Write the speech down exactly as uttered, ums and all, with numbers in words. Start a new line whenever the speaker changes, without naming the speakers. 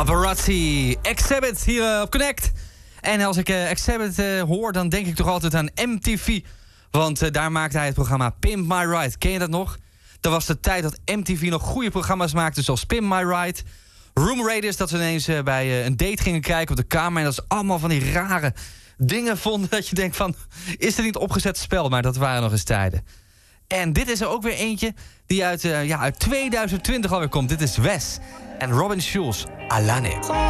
Paparazzi, Exhibit hier uh, op Connect. En als ik uh, Exhibit uh, hoor, dan denk ik toch altijd aan M T V. Want uh, daar maakte hij het programma Pimp My Ride. Ken je dat nog? Dat was de tijd dat M T V nog goede programma's maakte, zoals Pimp My Ride. Room Raiders, dat ze ineens uh, bij uh, een date gingen kijken op de kamer. En dat ze allemaal van die rare dingen vonden dat je denkt van, is er niet opgezet spel? Maar dat waren nog eens tijden. En dit is er ook weer eentje die uit, uh, ja, uit tweeduizend twintig alweer komt. Dit is Wes en Robin Schulz, Alane.